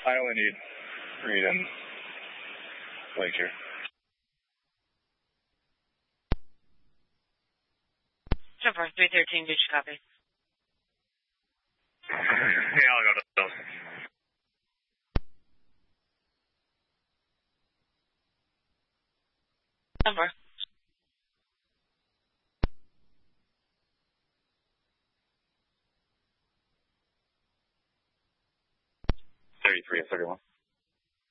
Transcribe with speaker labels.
Speaker 1: I only need Reed and Blake here.
Speaker 2: So far, 313, did you copy?
Speaker 1: Yeah, I'll go to those.
Speaker 2: Number.
Speaker 1: 33 and 31.